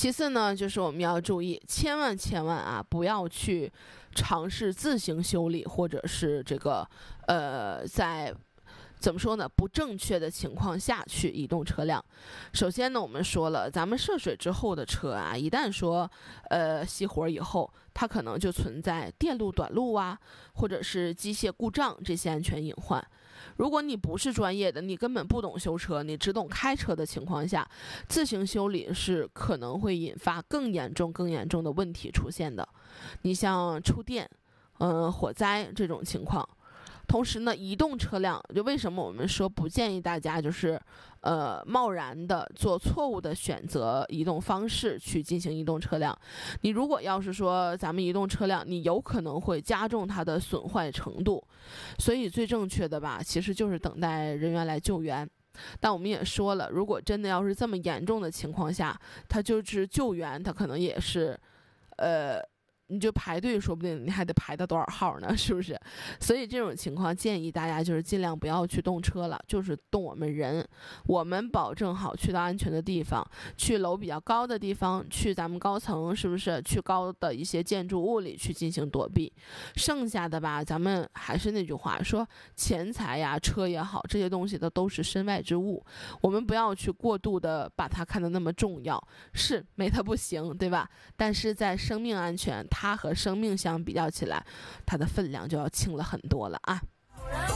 其次呢，就是我们要注意，千万啊，不要去尝试自行修理，或者是这个在怎么说呢？不正确的情况下去移动车辆。首先呢，我们说了，咱们涉水之后的车啊，一旦说熄火以后，它可能就存在电路短路啊，或者是机械故障这些安全隐患。如果你不是专业的，你根本不懂修车，你只懂开车的情况下，自行修理是可能会引发更严重的问题出现的。你像触电、火灾这种情况。同时呢，移动车辆，就为什么我们说不建议大家就是贸然的做错误的选择移动方式去进行移动车辆。你如果要是说咱们移动车辆，你有可能会加重它的损坏程度，所以最正确的吧，其实就是等待人员来救援。但我们也说了，如果真的要是这么严重的情况下，它就是救援，它可能也是你就排队，说不定你还得排到多少号呢，是不是？所以这种情况建议大家就是尽量不要去动车了，就是动我们人。我们保证好去到安全的地方，去楼比较高的地方，去咱们高层，是不是？去高的一些建筑物里去进行躲避。剩下的吧，咱们还是那句话说，钱财呀、车也好，这些东西都是身外之物，我们不要去过度的把它看得那么重要。是没它不行，对吧？但是在生命安全，它和生命相比较起来，它的分量就要轻了很多了啊。